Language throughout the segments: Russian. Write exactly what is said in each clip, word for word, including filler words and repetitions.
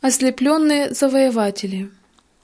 Ослепленные завоеватели.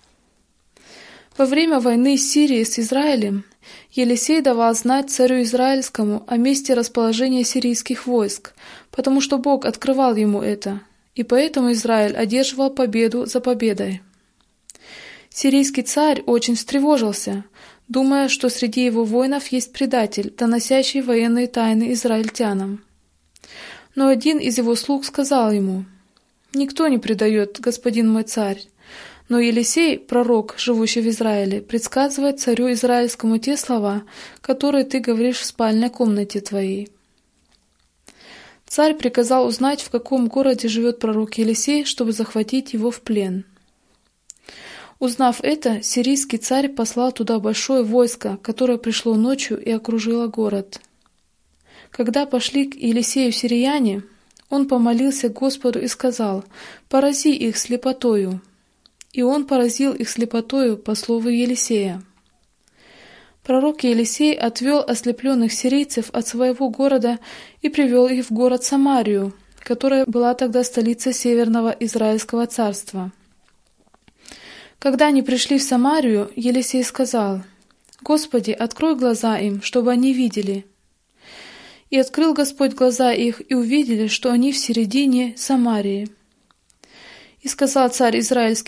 Во время войны Сирии с Израилем Елисей давал знать царю Израильскому о месте расположения сирийских войск, потому что Бог открывал ему это, и поэтому Израиль одерживал победу за победой. Сирийский царь очень встревожился, думая, что среди его воинов есть предатель, доносящий военные тайны израильтянам. Но один из его слуг сказал ему: «Никто не предает, господин мой царь». Но Елисей, пророк, живущий в Израиле, предсказывает царю израильскому те слова, которые ты говоришь в спальной комнате твоей. Царь приказал узнать, в каком городе живет пророк Елисей, чтобы захватить его в плен. Узнав это, сирийский царь послал туда большое войско, которое пришло ночью и окружило город. Когда пошли к Елисею сирияне, он помолился Господу и сказал: «Порази их слепотою». И он поразил их слепотою по слову Елисея. Пророк Елисей отвел ослепленных сирийцев от своего города и привел их в город Самарию, которая была тогда столицей Северного Израильского царства. Когда они пришли в Самарию, Елисей сказал: «Господи, открой глаза им, чтобы они видели». И открыл Господь глаза их, и увидели, что они в середине Самарии. И сказал царь Израильский